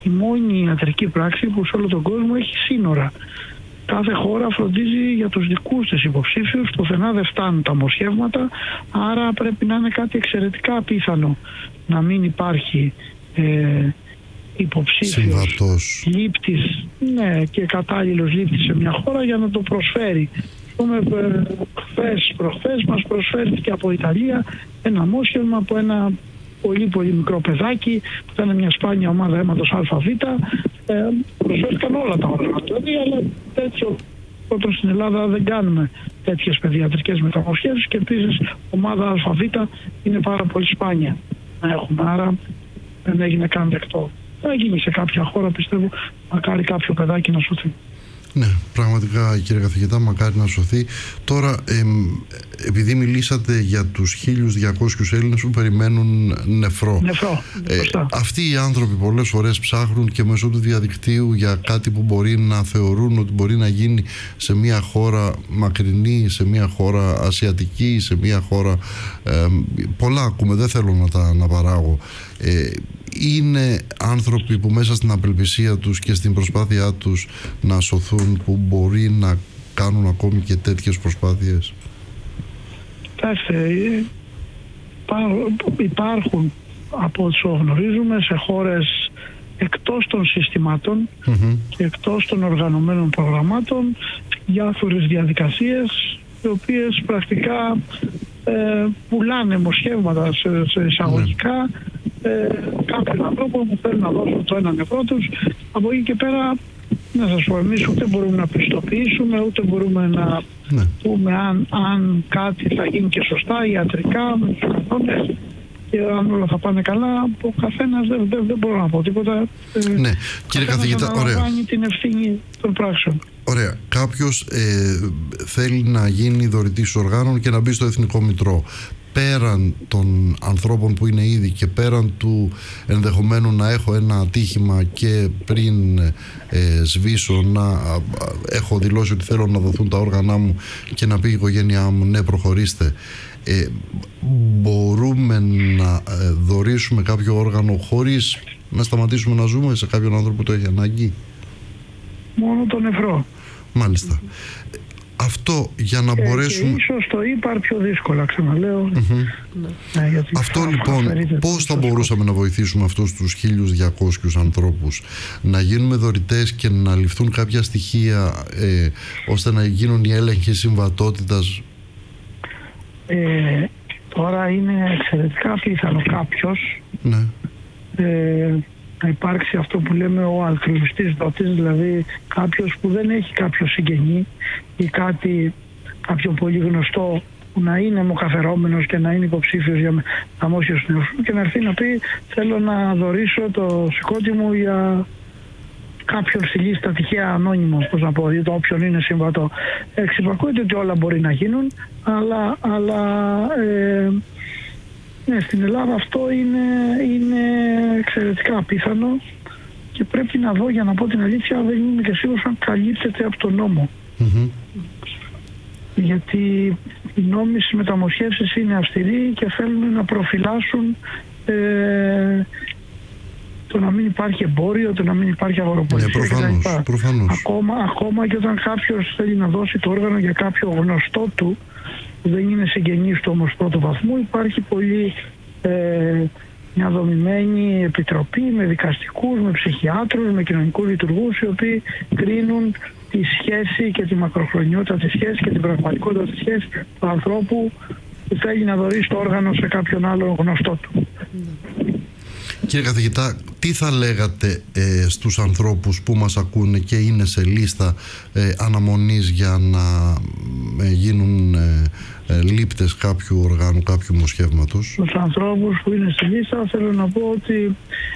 η μόνη ιατρική πράξη που σε όλο τον κόσμο έχει σύνορα. Κάθε χώρα φροντίζει για τους δικούς της υποψήφιους, πουθενά δεν φτάνουν τα μοσχεύματα, άρα πρέπει να είναι κάτι εξαιρετικά απίθανο να μην υπάρχει υποψήφιος λήπτης, ναι, και κατάλληλος λήπτης σε μια χώρα για να το προσφέρει. Προχθές μας προσφέρθηκε από Ιταλία ένα μόσχευμα από ένα πολύ μικρό παιδάκι που ήταν μια σπάνια ομάδα αίματος ΑΒ. Προσφέρθηκαν όλα τα όργανα δηλαδή, αλλά τέτοιο όταν στην Ελλάδα δεν κάνουμε τέτοιες παιδιατρικές μεταμοσχεύσεις και επίσης ομάδα ΑΒ είναι πάρα πολύ σπάνια να έχουμε, άρα δεν έγινε καν δεκτό. Θα γίνει σε κάποια χώρα, πιστεύω, μακάρι κάποιο παιδάκι να σωθεί. Ναι, πραγματικά κύριε καθηγητά, μακάρι να σωθεί. Τώρα, επειδή μιλήσατε για τους 1.200 Έλληνες που περιμένουν νεφρό. Αυτοί οι άνθρωποι πολλές φορές ψάχνουν και μέσω του διαδικτύου για κάτι που μπορεί να θεωρούν ότι μπορεί να γίνει σε μια χώρα μακρινή, σε μια χώρα ασιατική, σε μια χώρα... πολλά ακούμε, δεν θέλω να τα αναπαράγω. Είναι άνθρωποι που μέσα στην απελπισία τους και στην προσπάθειά τους να σωθούν που μπορεί να κάνουν ακόμη και τέτοιες προσπάθειες? Υπάρχουν από όσο γνωρίζουμε σε χώρες εκτός των συστημάτων και εκτός των οργανωμένων προγραμμάτων διάφορες διαδικασίες οι οποίες πρακτικά πουλάνε μοσχεύματα σε εισαγωγικά κάποιον ανθρώπο που θέλουν να δώσουν το ένα νεφρό τους. Από εκεί και πέρα, να σας πω, εμείς ούτε μπορούμε να πιστοποιήσουμε, ούτε μπορούμε να πούμε αν κάτι θα γίνει και σωστά ιατρικά με τους κανόνες και αν όλα θα πάνε καλά. Ο καθένας δεν μπορώ να πω τίποτα. Ναι, κύριε καθηγητά, ωραία. Κάνει την ευθύνη των πράξεων. Ωραία. Κάποιος θέλει να γίνει δωρητής οργάνων και να μπει στο Εθνικό Μητρό. Πέραν των ανθρώπων που είναι ήδη και πέραν του ενδεχομένου να έχω ένα ατύχημα και πριν σβήσω να έχω δηλώσει ότι θέλω να δοθούν τα όργανά μου και να πει η οικογένειά μου ναι, προχωρήστε, μπορούμε να δωρήσουμε κάποιο όργανο χωρίς να σταματήσουμε να ζούμε σε κάποιον άνθρωπο που το έχει ανάγκη? Μόνο το νεφρό. Μάλιστα. Αυτό για να μπορέσουμε... Και ίσως το ύπαρ πιο δύσκολα, ξαναλέω. Αυτό λοιπόν, πώς θα μπορούσαμε να βοηθήσουμε αυτούς τους 1.200 ανθρώπους να γίνουμε δωρητές και να ληφθούν κάποια στοιχεία ώστε να γίνουν οι έλεγχοι συμβατότητας? Τώρα είναι εξαιρετικά πιθανό κάποιος να υπάρξει αυτό που λέμε ο αλτρουιστής δότης, δηλαδή κάποιος που δεν έχει κάποιο συγγενή ή κάποιο πολύ γνωστό που να είναι αιμοκαφερόμενος και να είναι υποψήφιος για μεταμόσχευση του νεφρού και να έρθει να πει θέλω να δωρήσω το σηκώτη μου για κάποιον στη λίστα τυχαία ανώνυμο, πώς να πω, ή το όποιον είναι συμβατό. Εξυπακούεται ότι όλα μπορεί να γίνουν, αλλά ναι, στην Ελλάδα αυτό είναι εξαιρετικά απίθανο και πρέπει να δω, για να πω την αλήθεια, δεν είμαι και σίγουρος αν καλύπτεται από τον νόμο. Γιατί οι νόμοι στις μεταμοσχεύσεις είναι αυστηροί και θέλουν να προφυλάσσουν το να μην υπάρχει εμπόριο, το να μην υπάρχει αγοροπολισία κτλ. Ακόμα και όταν κάποιος θέλει να δώσει το όργανο για κάποιο γνωστό του που δεν είναι συγγενής του όμως πρώτου βαθμού, υπάρχει πολύ μια δομημένη επιτροπή με δικαστικούς, με ψυχιάτρους, με κοινωνικούς λειτουργούς, οι οποίοι κρίνουν τη σχέση και τη μακροχρονιότητα της σχέσης και την πραγματικότητα της σχέσης του ανθρώπου που θέλει να δωρήσει το όργανο σε κάποιον άλλο γνωστό του. Κύριε καθηγητά, τι θα λέγατε στους ανθρώπους που μας ακούνε και είναι σε λίστα αναμονής για να γίνουν λήπτες κάποιου οργάνου, κάποιου μοσχεύματος? Στους ανθρώπους που είναι στη λίστα θέλω να πω ότι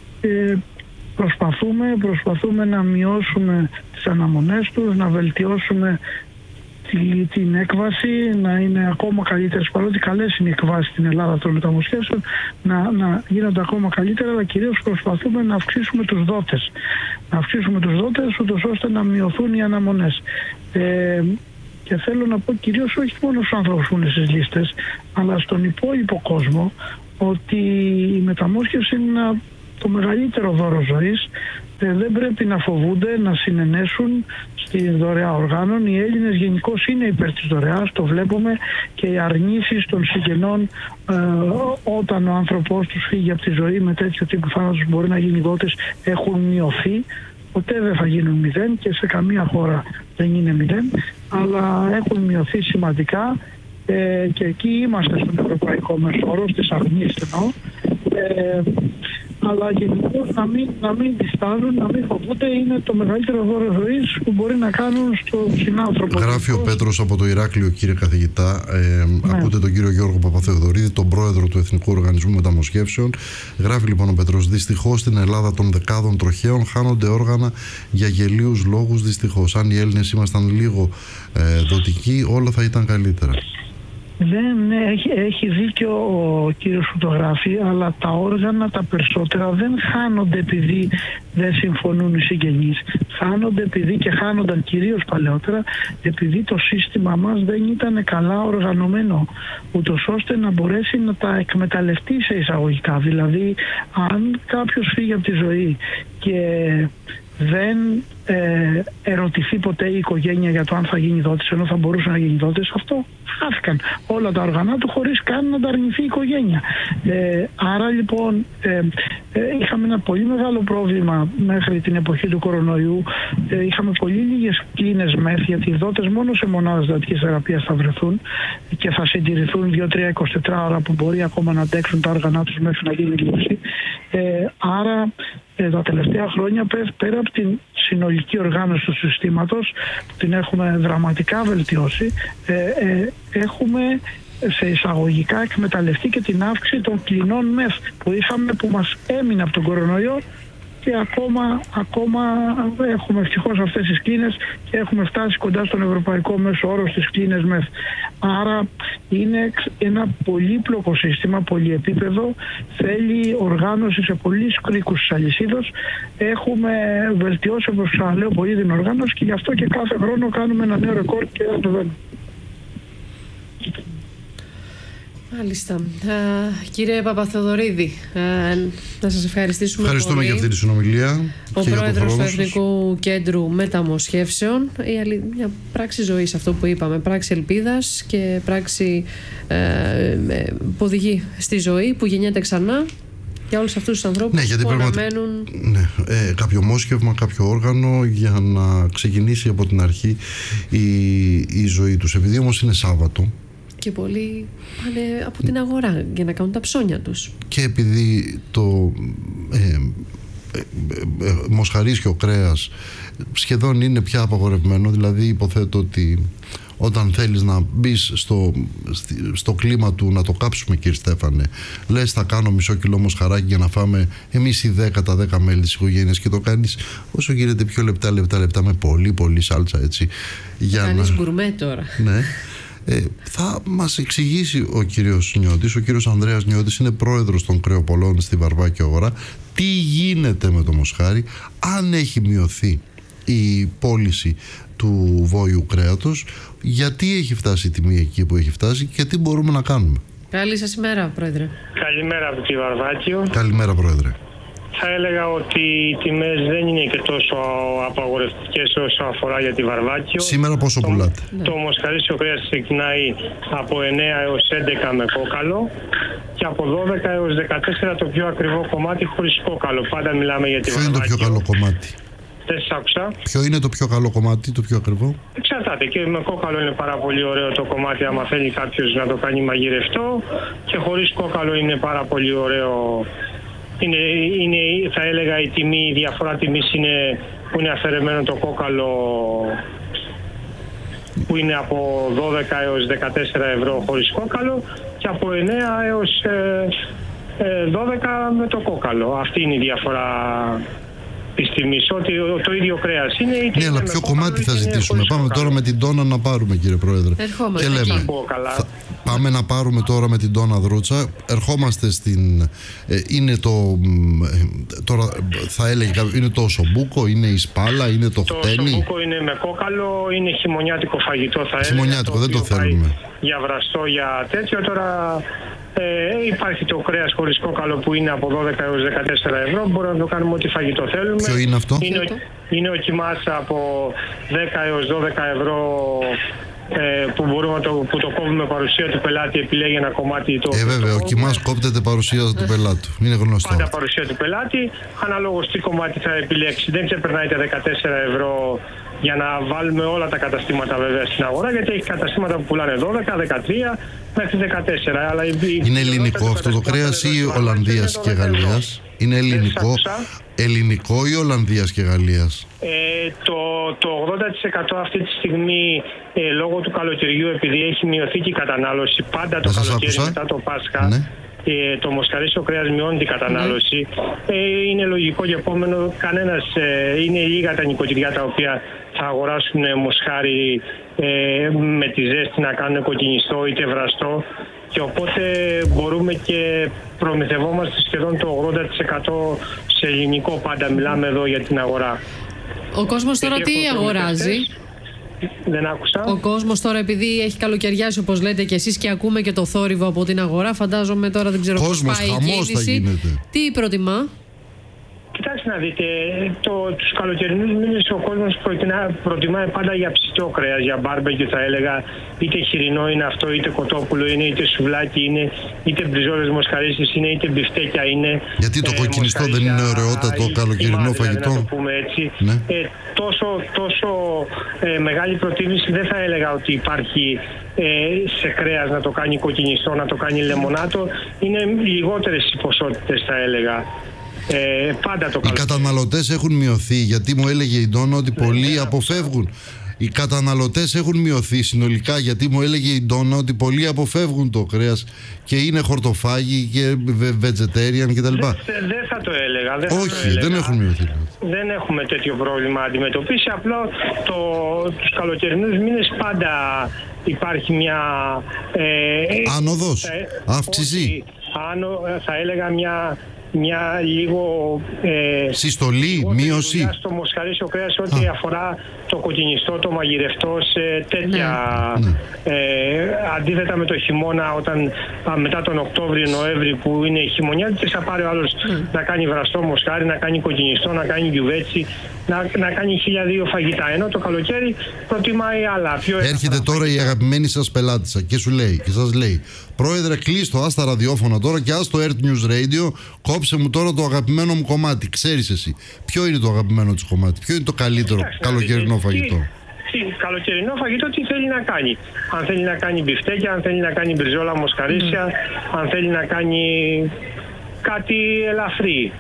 προσπαθούμε να μειώσουμε τις αναμονές τους, να βελτιώσουμε την έκβαση, να είναι ακόμα καλύτερες, παρότι καλές είναι οι εκβάσεις στην Ελλάδα των μεταμοσχεύσεων, να γίνονται ακόμα καλύτερα, αλλά κυρίως προσπαθούμε να αυξήσουμε τους δότες. Να αυξήσουμε τους δότες ούτως ώστε να μειωθούν οι αναμονές. Και θέλω να πω κυρίως όχι μόνο στους ανθρώπους που είναι στις λίστες, αλλά στον υπόλοιπο κόσμο, ότι η μεταμόσχευση είναι το μεγαλύτερο δώρο ζωής, δεν πρέπει να φοβούνται να συνενέσουν στη δωρεά οργάνων. Οι Έλληνες γενικώς είναι υπέρ της δωρεάς, το βλέπουμε, και οι αρνήσεις των συγγενών όταν ο άνθρωπός τους φύγει από τη ζωή με τέτοιο τύπου θάνατος μπορεί να γίνει δότες έχουν μειωθεί. Ποτέ δεν θα γίνουν 0 και σε καμία χώρα δεν είναι 0, αλλά έχουν μειωθεί σημαντικά και εκεί είμαστε στον ευρωπαϊκό μέσο όρο, στις αρνήσεις εννοώ. Αλλά γενικώς να μην διστάζουν, να μην φοβούνται, είναι το μεγαλύτερο δώρο ζωής που μπορεί να κάνουν στον συνάνθρωπο. Γράφει ο Πέτρος από το Ηράκλειο, κύριε καθηγητά. Ακούτε τον κύριο Γιώργο Παπαθεοδωρίδη, τον πρόεδρο του Εθνικού Οργανισμού Μεταμοσχεύσεων. Γράφει λοιπόν ο Πέτρος: δυστυχώς στην Ελλάδα των δεκάδων τροχαίων χάνονται όργανα για γελίους λόγους. Δυστυχώς. Αν οι Έλληνες ήμασταν λίγο δοτικοί, όλα θα ήταν καλύτερα. Έχει δίκιο ο κύριος που το γράφει, αλλά τα όργανα τα περισσότερα δεν χάνονται επειδή δεν συμφωνούν οι συγγενείς. Χάνονται επειδή, και χάνονταν κυρίως παλαιότερα, επειδή το σύστημα μας δεν ήταν καλά οργανωμένο, ούτως ώστε να μπορέσει να τα εκμεταλλευτεί σε εισαγωγικά. Δηλαδή, αν κάποιος φύγει από τη ζωή και δεν ερωτηθεί ποτέ η οικογένεια για το αν θα γίνει δότης, ενώ θα μπορούσε να γίνει δότης, αυτό χάθηκαν όλα τα όργανα του χωρίς καν να τα αρνηθεί η οικογένεια. Άρα λοιπόν είχαμε ένα πολύ μεγάλο πρόβλημα μέχρι την εποχή του κορονοϊού. Είχαμε πολύ λίγες κλίνες μεθ, γιατί οι δότες μόνο σε μονάδες δοτικής θεραπείας θα βρεθούν και θα συντηρηθούν 2-3-24 ώρα που μπορεί ακόμα να αντέξουν τα όργανά τους μέχρι να γίνει λήψη. Άρα τα τελευταία χρόνια, πέρα από την συνολική οργάνωση του συστήματος που την έχουμε δραματικά βελτιώσει, έχουμε σε εισαγωγικά εκμεταλλευτεί και την αύξηση των κλινών μεθ που είχαμε, που μας έμεινε από τον κορονοϊό, και ακόμα έχουμε ευτυχώς αυτές τις κλίνες και έχουμε φτάσει κοντά στον ευρωπαϊκό μέσο όρο στις κλίνες μεθ. Άρα είναι ένα πολύπλοκο σύστημα, πολυεπίπεδο, θέλει οργάνωση σε πολλούς κρίκους της αλυσίδος. Έχουμε βελτιώσει, όπως ξαναλέω, πολύ την οργάνωση και γι' αυτό και κάθε χρόνο κάνουμε ένα νέο ρεκόρ και ανεβαίνουμε. Μάλιστα. Κύριε Παπαθεοδωρίδη, να σας ευχαριστήσουμε. Ευχαριστούμε πολύ για αυτή τη συνομιλία. Ο πρόεδρος του Εθνικού Κέντρου Μεταμοσχεύσεων. Μια πράξη ζωής, αυτό που είπαμε, πράξη ελπίδας και πράξη που οδηγεί στη ζωή, που γεννιέται ξανά για όλους αυτούς τους ανθρώπους που αναμένουν κάποιο μόσχευμα, κάποιο όργανο για να ξεκινήσει από την αρχή η ζωή τους. Επειδή όμως είναι Σάββατο και πολλοί πάνε από την αγορά για να κάνουν τα ψώνια τους, και επειδή το μοσχαρίσιο κρέας σχεδόν είναι πια απαγορευμένο, δηλαδή υποθέτω ότι όταν θέλεις να μπεις στο κλίμα του να το κάψουμε, κύριε Στέφανε, λες θα κάνω μισό κιλό μοσχαράκι για να φάμε εμείς οι 10 μέλη της οικογένειας, και το κάνεις όσο γίνεται πιο λεπτά με πολύ σάλτσα, έτσι. Κάνεις γκουρμέ τώρα. Ναι. Θα μας εξηγήσει ο κύριος Νιώτης, ο κύριος Ανδρέας Νιώτης είναι πρόεδρος των κρεοπολών στη Βαρβάκη Αγορά, τι γίνεται με το μοσχάρι, αν έχει μειωθεί η πώληση του βόηου κρέατος, γιατί έχει φτάσει η τιμή εκεί που έχει φτάσει και τι μπορούμε να κάνουμε. Καλή σας ημέρα, πρόεδρε. Καλημέρα από τη Βαρβάκιο. Καλημέρα, πρόεδρε. Θα έλεγα ότι οι τιμές δεν είναι και τόσο απαγορευτικές όσο αφορά για τη Βαρβάκιο. Σήμερα πόσο πουλάτε? Το μοσχαρίσιο κρέας ξεκινάει από 9 έως 11 με κόκαλο και από 12 έως 14 το πιο ακριβό κομμάτι χωρίς κόκαλο. Πάντα μιλάμε για τη Βαρβάκιο. Ποιο είναι το πιο καλό κομμάτι? Δεν σας άκουσα. Ποιο είναι το πιο καλό κομμάτι, το πιο ακριβό? Εξαρτάται. Και με κόκαλο είναι πάρα πολύ ωραίο το κομμάτι άμα θέλει κάποιος να το κάνει μαγειρευτό, και χωρίς κόκαλο είναι πάρα πολύ ωραίο. Είναι, θα έλεγα, η διαφορά τιμής είναι που είναι αφαιρεμένο το κόκαλο, που είναι από 12 έως 14 ευρώ χωρίς κόκαλο και από 9 έως 12 με το κόκαλο. Αυτή είναι η διαφορά της τιμής, ότι το ίδιο κρέας είναι. Ναι, αλλά ποιο κομμάτι θα ζητήσουμε? Πάμε τώρα με την τόνα να πάρουμε, κύριε Πρόεδρε. Ερχόμαστε. Και λέμε, πάμε να πάρουμε τώρα με την τόνα δρούτσα. Ερχόμαστε στην... είναι το... τώρα θα έλεγε, είναι το οσομπούκο, είναι η σπάλα, είναι το χτένι. Το οσομπούκο είναι με κόκαλο, είναι χειμωνιάτικο φαγητό, θα έλεγα. Χειμωνιάτικο, δεν το θέλουμε. Για βραστό, για τέτοιο. Τώρα Υπάρχει το κρέας χωρίς κόκαλο που είναι από 12 έως 14 ευρώ. Μπορούμε να το κάνουμε ό,τι φαγητό θέλουμε. Ποιο είναι αυτό? Είναι ο κιμάς από 10 έως 12 ευρώ που το κόβουμε παρουσία του πελάτη, επιλέγει ένα κομμάτι. Βέβαια, ο κιμάς κόπτεται παρουσία του πελάτου. Είναι γνωστό. Πάντα παρουσία του πελάτη. Αναλόγως τι κομμάτι θα επιλέξει. Δεν ξεπερνάει τα 14 ευρώ για να βάλουμε όλα τα καταστήματα βέβαια στην αγορά, γιατί έχει καταστήματα που πουλάνε 12, 13 μέχρι 14. Αλλά είναι ελληνικό αυτό το κρέας ή Ολλανδίας και Γαλλίας? Είναι ελληνικό ή Ολλανδίας και Γαλλίας? Το 80% αυτή τη στιγμή λόγω του καλοκαιριού, επειδή έχει μειωθεί και η κατανάλωση πάντα το καλοκαίρι μετά το Πάσχα, ναι. Το μοσχαρίσιο κρέας μειώνει την κατανάλωση. Είναι λογικό και επόμενο είναι λίγα τα νοικοκυριά τα οποία θα αγοράσουν μοσχάρι με τη ζέστη να κάνουν κοκκινιστό είτε βραστό, και οπότε μπορούμε και προμηθευόμαστε σχεδόν το 80% σε ελληνικό, πάντα μιλάμε εδώ για την αγορά. Ο κόσμος τώρα τι αγοράζει? Δεν άκουσα. Ο κόσμος τώρα, επειδή έχει καλοκαιριάσει όπως λέτε και εσείς και ακούμε και το θόρυβο από την αγορά, φαντάζομαι τώρα δεν ξέρω πώς πάει η κίνηση. Τι προτιμά? Κοιτάξτε να δείτε, τους καλοκαιρινούς μήνες ο κόσμος προτιμάει πάντα για ψητό κρέας, για μπάρμπεκιου θα έλεγα, είτε χοιρινό είναι αυτό, είτε κοτόπουλο είναι, είτε σουβλάκι είναι, είτε μπριζόλες μοσχαρίσιες είναι, είτε μπιφτέκια είναι. Γιατί το κοκκινιστό δεν είναι ωραιότατο καλοκαιρινό φαγητό? Να το πούμε έτσι. Ναι. Τόσο μεγάλη προτίμηση δεν θα έλεγα ότι υπάρχει σε κρέας να το κάνει κοκκινιστό, να το κάνει λεμονάτο. Είναι λιγότερες οι ποσότητες θα έλεγα. Πάντα το οι καταναλωτές έχουν μειωθεί, γιατί μου έλεγε η Ντόνα ότι πολλοί αποφεύγουν. Οι καταναλωτές έχουν μειωθεί συνολικά, γιατί μου έλεγε η Ντόνα ότι πολλοί αποφεύγουν το κρέας και είναι χορτοφάγοι και vegetarian κτλ. Δεν θα το έλεγα. Όχι, δεν έχουν μειωθεί. Δεν έχουμε τέτοιο πρόβλημα αντιμετωπίσει. Απλά τους καλοκαιρινούς μήνες πάντα υπάρχει μια άνοδος, αύξηση. Θα έλεγα μια λίγο συστολή, μείωση στο μοσχαρίσιο κρέας ό,τι αφορά το κοκκινιστό, το μαγειρευτό, σε τέτοια αντίθετα με το χειμώνα, όταν μετά τον Οκτώβριο-Νοέμβρη που είναι χειμωνιάτικες, θα πάρει ο άλλος να κάνει βραστό μοσχάρι, να κάνει κοκκινιστό, να κάνει γιουβέτσι, να κάνει 1002 φαγητά, ενώ το καλοκαίρι προτιμάει άλλα. Έρχεται τώρα η αγαπημένη σας πελάτησα και σου λέει και σας λέει: Πρόεδρε, κλείστο, ας τα ραδιόφωνα τώρα και ας το Earth News Radio, κόψε μου τώρα το αγαπημένο μου κομμάτι. Ξέρεις εσύ, ποιο είναι το αγαπημένο της κομμάτι, ποιο είναι το καλύτερο καλοκαιρινό φαγητό? Καλοκαιρινό φαγητό τι θέλει να κάνει? Αν θέλει να κάνει μπιφτέκια, αν θέλει να κάνει μπριζόλα μοσχαρίσια, αν θέλει να κάνει κάτι ελαφρύ.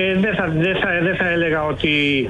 Δεν θα έλεγα ότι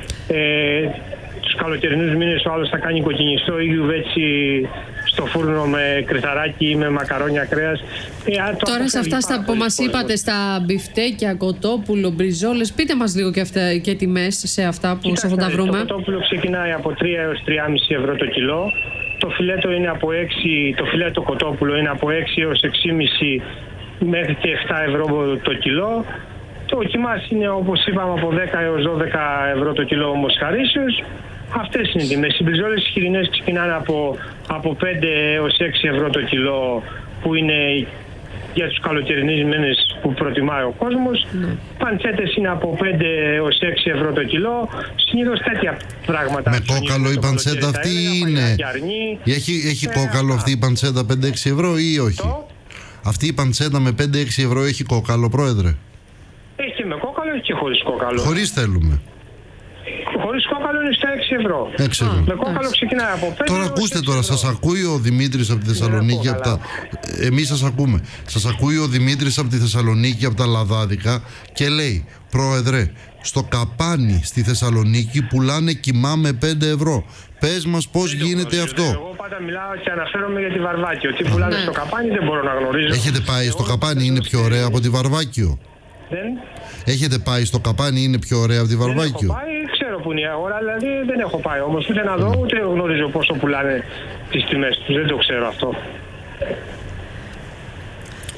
τους καλοκαιρινούς μήνες ο άλλος θα κάνει κοκκινιστό ή γιουβέτσι στο φούρνο με κρυθαράκι ή με μακαρόνια κρέας. Τώρα σε αυτά που μας είπατε, στα μπιφτέκια, κοτόπουλο, μπριζόλες, πείτε μας λίγο και τιμές σε αυτά που θα τα βρούμε. Το κοτόπουλο ξεκινάει από 3 έως 3,5 ευρώ το κιλό. Το φιλέτο είναι από 6, το φιλέτο κοτόπουλο είναι από 6 έως 6,5 μέχρι και 7 ευρώ το κιλό. Το κιμάς είναι, όπως είπαμε, από 10 έως 12 ευρώ το κιλό μοσχαρίσιος. Αυτές είναι οι τιμές. Οι μπριζόλες χοιρινές ξεκινάνε από 5 έως 6 ευρώ το κιλό, που είναι για τους καλοκαιρινούς μήνες που προτιμάει ο κόσμος. Παντσέτες είναι από 5 έως 6 ευρώ το κιλό. Συνήθως τέτοια πράγματα. Με κόκαλο η παντσέτα αυτή είναι? Έχει κόκαλο αυτή η παντσέτα 5-6 ευρώ ή όχι? Αυτή η παντσέτα με 5-6 ευρώ έχει κόκαλο, Πρόεδρε? Έχει και με κόκαλο, έχει και χωρίς κόκαλο. Χωρίς θέλουμε. Χωρίς κόκαλο είναι στα 6 ευρώ. 6 ευρώ. Με κόκαλο ξεκινάει από 5. Τώρα ακούστε τώρα, σας ακούει ο Δημήτρης από τη Θεσσαλονίκη. Εμείς σας ακούμε. Σας ακούει ο Δημήτρης από τη Θεσσαλονίκη, από τα Λαδάδικα, και λέει: Πρόεδρε, στο Καπάνι στη Θεσσαλονίκη πουλάνε κιμά με 5 ευρώ. Πες μας πώς γίνεται αυτό. Εγώ πάντα μιλάω και αναφέρομαι για τη Βαρβάκιο. Τι πουλάνε στο Καπάνι δεν μπορώ να γνωρίζω. Έχετε πάει στο Καπάνι, είναι πιο ωραία από τη Βαρβάκιο? Έχετε πάει στο Καπάνι, είναι πιο ωραία από τη Βαρβάκιο? Δεν έχω πάει, ξέρω που είναι η αγορά, δηλαδή δεν έχω πάει όμως ούτε να δω, ούτε γνωρίζω πόσο πουλάνε τις τιμές τους, δεν το ξέρω αυτό.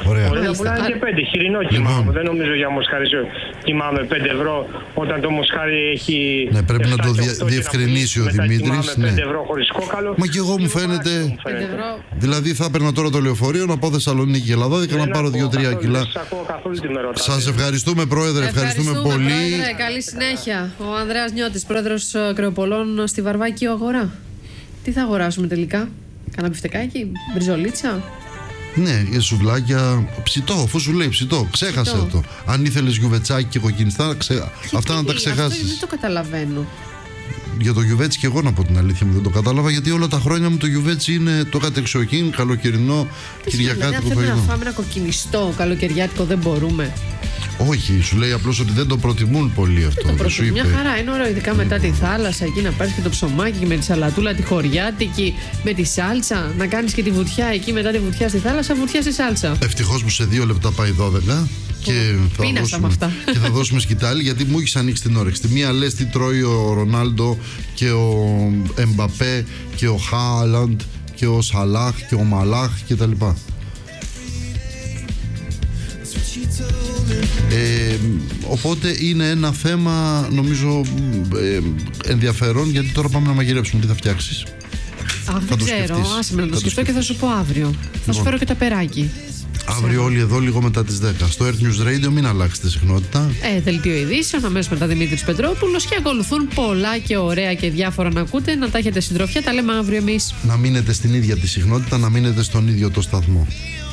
Ωραία. Μπορεί να πουλάνε και 5. Χοιρινό κοιμάμαι. Δεν νομίζω για μοσχάρι κοιμάμαι 5 ευρώ όταν το μοσχάρι έχει. Ναι, πρέπει να το διευκρινίσει ο Δημήτρης. Ναι. 5 ευρώ χωρίς κόκαλο. Μα και εγώ μου φαίνεται. Δηλαδή θα έπαιρνα τώρα το λεωφορείο να πάω Θεσσαλονίκη και Λαδάδικα να πάρω 2-3 κιλά. Σας ευχαριστούμε, Πρόεδρε. Ευχαριστούμε πολύ. Πρόεδρε, καλή συνέχεια. Ο Ανδρέας Νιώτης, πρόεδρος Κρεοπολών στη Βαρβάκιο Αγορά. Τι θα αγοράσουμε τελικά? Κάνα μπιφτεκάκι, μπριζολίτσα? Ναι, σουβλάκια, ψητό, αφού σου λέει ψητό. Ξέχασε το. Αν ήθελες γιουβετσάκι και κοκκινιστά, αυτά να τα ξεχάσεις. Αυτό δεν το καταλαβαίνω. Για το γιουβέτσι και εγώ να πω την αλήθεια μου δεν το κατάλαβα, γιατί όλα τα χρόνια μου το γιουβέτσι είναι το κατεξοχήν, καλοκαιρινό, κυριακάτικο φαγητό. Δηλαδή, να φάμε ένα κοκκινιστό καλοκαιριάτικο δεν μπορούμε? Όχι, σου λέει απλώς ότι δεν το προτιμούν πολύ αυτό. Δεν το προτιμούν, μια χαρά. Είναι ωραίο, ειδικά μετά τη θάλασσα, εκεί να πάρεις και το ψωμάκι με τη σαλατούλα, τη χωριάτικη, με τη σάλτσα. Να κάνεις και τη βουτιά εκεί μετά τη βουτιά στη θάλασσα, βουτιά στη σάλτσα. Ευτυχώς που σε 2 λεπτά πάει 12. Και θα δώσουμε σκητάλη, γιατί μου έχεις ανοίξει την όρεξη. Τη μία λες τι τρώει ο Ρονάλντο και ο Εμπαπέ και ο Χάλαντ και ο Σαλάχ και ο Μαλάχ κτλ. Οπότε είναι ένα θέμα νομίζω ενδιαφέρον, γιατί τώρα πάμε να μαγειρέψουμε. Τι θα φτιάξεις? Δεν ξέρω, άσε με να το σκεφτώ και θα σου πω αύριο. Θα σου φέρω και τα περάκι. Αύριο όλοι εδώ λίγο μετά τις 10. Στο Earth News Radio μην αλλάξετε συχνότητα. Δελτίο ειδήσεων, αμέσως μετά Δημήτρης Πετρόπουλος, και ακολουθούν πολλά και ωραία και διάφορα να ακούτε. Να τα έχετε συντροφιά, τα λέμε αύριο εμείς. Να μείνετε στην ίδια τη συχνότητα, να μείνετε στον ίδιο το σταθμό.